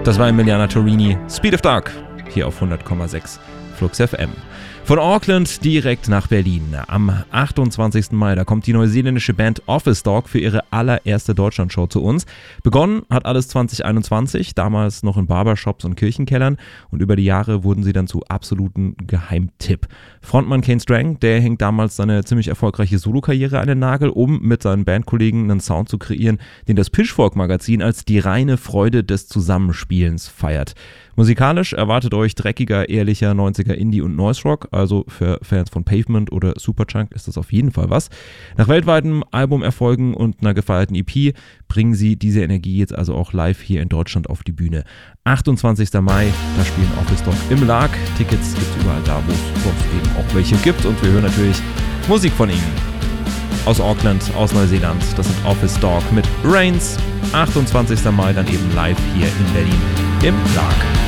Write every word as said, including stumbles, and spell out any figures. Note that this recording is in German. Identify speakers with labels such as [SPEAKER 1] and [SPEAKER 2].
[SPEAKER 1] Das war Emiliana Torini, Speed of Dark, hier auf hundert Komma sechs Flux F M. Von Auckland direkt nach Berlin. Am achtundzwanzigsten Mai, da kommt die neuseeländische Band Office Dog für ihre allererste Deutschlandshow zu uns. Begonnen hat alles zwanzig einundzwanzig, damals noch in Barbershops und Kirchenkellern, und über die Jahre wurden sie dann zu absoluten Geheimtipp. Frontmann Kane Strang, der hängt damals seine ziemlich erfolgreiche Solokarriere an den Nagel, um mit seinen Bandkollegen einen Sound zu kreieren, den das Pitchfork-Magazin als die reine Freude des Zusammenspielens feiert. Musikalisch erwartet euch dreckiger, ehrlicher neunziger Indie und Noise Rock, also für Fans von Pavement oder Superchunk ist das auf jeden Fall was. Nach weltweiten Albumerfolgen und einer gefeierten E P bringen sie diese Energie jetzt also auch live hier in Deutschland auf die Bühne. achtundzwanzigsten Mai, da spielen Office Dog im Lag. Tickets gibt es überall da, wo es sonst eben auch welche gibt, und wir hören natürlich Musik von ihnen. Aus Auckland, aus Neuseeland, das sind Office Dog mit Rains. achtundzwanzigsten Mai dann eben live hier in Berlin im Lag.